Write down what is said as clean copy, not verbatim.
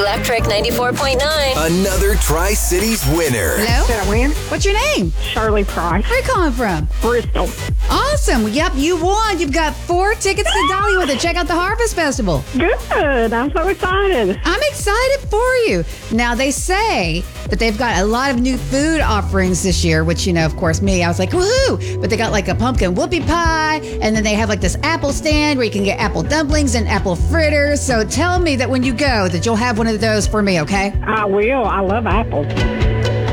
Electric 94.9. Another Tri-Cities winner. Hello? Did I win? What's your name? Shirley Price, Where are you calling from? Bristol. Awesome. Yep, you won. You've got 4 tickets to Dollywood to check out the Harvest Festival. Good. I'm so excited. I'm excited for you. Now, they say that they've got a lot of new food offerings this year, which, of course, me, I was like, woohoo! But they got like a pumpkin whoopie pie, and then they have like this apple stand where you can get apple dumplings and apple fritters. So tell me that when you go that you'll have one of those for me, okay? I will. I love apples.